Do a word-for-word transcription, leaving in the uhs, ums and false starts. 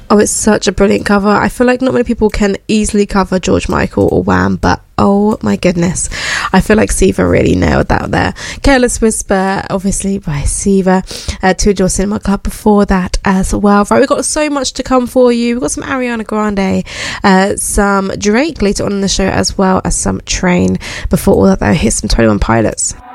Oh, it's such a brilliant cover. I feel like not many people can easily cover George Michael or Wham, but oh my goodness, I feel like Siva really nailed that there. Careless Whisper, obviously by Siva. Uh, Two Door Cinema Club before that as well. Right, we've got so much to come for you. We've got some Ariana Grande, uh, some Drake later on in the show, as well as some Train. Before all that, though, here's some twenty-one Pilots.